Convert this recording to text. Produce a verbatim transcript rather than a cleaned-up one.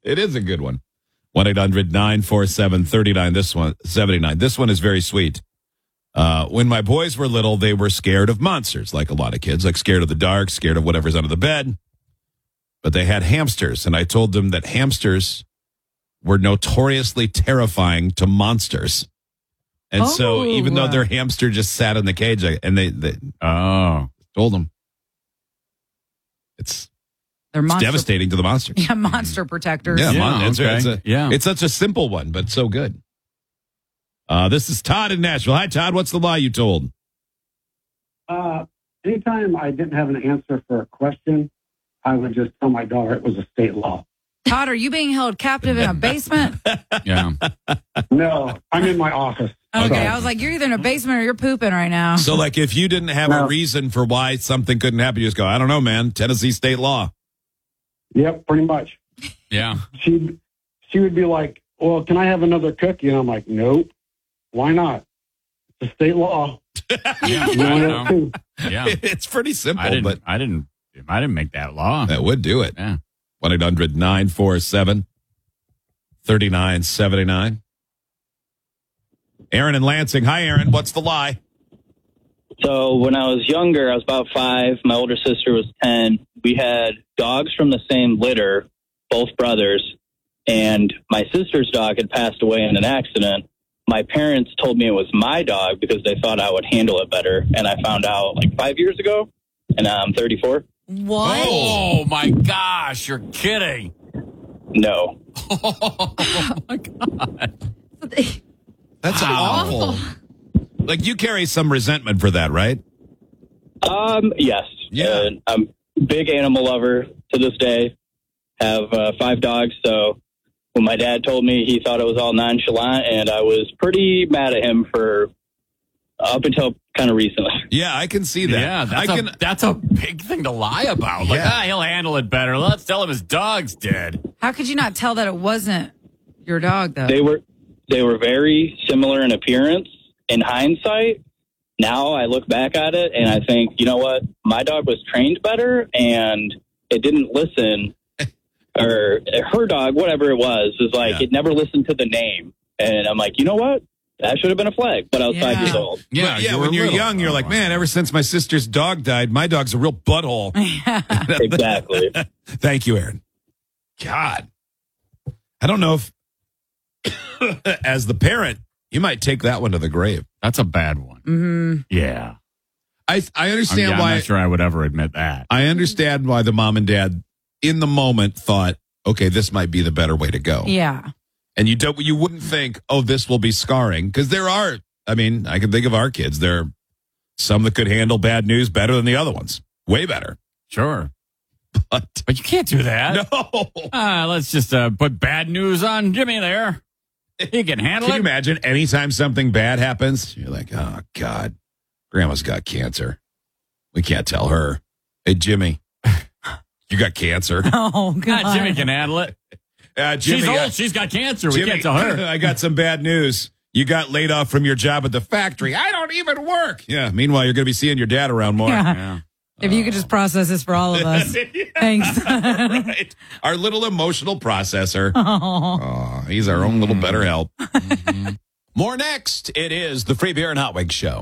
It is a good one. one eight hundred nine four seven three nine. This one, seventy-nine. This one is very sweet. Uh, when my boys were little, they were scared of monsters, like a lot of kids, like scared of the dark, scared of whatever's under the bed. But they had hamsters, and I told them that hamsters were notoriously terrifying to monsters. And oh, so even though their hamster just sat in the cage, I, and they, they oh told them it's, They're it's monster, devastating to the monster. Yeah, monster protectors. Yeah, yeah, mon- it's, okay. it's, a, yeah. it's such a simple one, but so good. Uh, this is Todd in Nashville. Hi, Todd. What's the lie you told? Uh, anytime I didn't have an answer for a question, I would just tell my daughter it was a state law. Todd, are you being held captive in a basement? Yeah. No, I'm in my office. Okay, Sorry. I was like, you're either in a basement or you're pooping right now. So, like, if you didn't have No. a reason for why something couldn't happen, you just go, I don't know, man. Tennessee state law. Yep, pretty much. Yeah. She she would be like, well, can I have another cookie? And I'm like, nope. Why not? It's a state law. Yeah. You I only don't have know. two. Yeah. It's pretty simple, I didn't, but I didn't, I didn't make that law. that would do it. Yeah. one eight hundred nine four seven three nine seven nine. Aaron in Lansing. Hi, Aaron. What's the lie? So when I was younger, I was about five. My older sister was ten. We had dogs from the same litter, both brothers, and my sister's dog had passed away in an accident. My parents told me it was my dog because they thought I would handle it better, and I found out like five years ago, and now I'm thirty-four. What? Oh, my gosh. You're kidding. No. Oh, my God. That's Wow. awful. Like, you carry some resentment for that, right? Um, yes. Yeah. Uh, I'm a big animal lover to this day. Have uh, five dogs, so when my dad told me, he thought it was all nonchalant, and I was pretty mad at him for up until kind of recently. Yeah, I can see that. Yeah, that's, I a, can, that's a big thing to lie about. Like, Yeah. ah, he'll handle it better. Let's tell him his dog's dead. How could you not tell that it wasn't your dog, though? They were they were very similar in appearance. In hindsight, now I look back at it and I think, you know what? My dog was trained better, and it didn't listen. Or her dog, whatever it was, was like, Yeah. it never listened to the name. And I'm like, you know what? That should have been a flag, but I was Yeah. five years old. yeah, yeah you were when you're little. young, you're like, Oh, man, ever since my sister's dog died, my dog's a real butthole. Exactly. Thank you, Aaron. God. I don't know if, as the parent, you might take that one to the grave. That's a bad one. Mm-hmm. Yeah. I I I'm, understand yeah, I'm why. not sure I would ever admit that. I understand why the mom and dad, in the moment, thought, okay, this might be the better way to go. Yeah. And you don't, you wouldn't think, oh, this will be scarring, because there are. I mean, I can think of our kids. There are some that could handle bad news better than the other ones, way better. Sure. But But you can't do that. no, Ah, let's just uh, put bad news on Jimmy there. He can handle can you it. imagine? Anytime something bad happens, you're like, oh God, Grandma's got cancer. We can't tell her. Hey, Jimmy, you got cancer. Oh, God. Ah, Jimmy can handle it. Uh, Jimmy, She's old. uh, She's got cancer. We Jimmy, can't tell her. I got some bad news. You got laid off from your job at the factory. I don't even work. Yeah. Meanwhile, you're going to be seeing your dad around more. Yeah. Yeah. If you could just process this for all of us. Thanks. Right. Our little emotional processor. Oh. Oh, he's our own little better help. More next. It is the Free Beer and Hot Wings Show.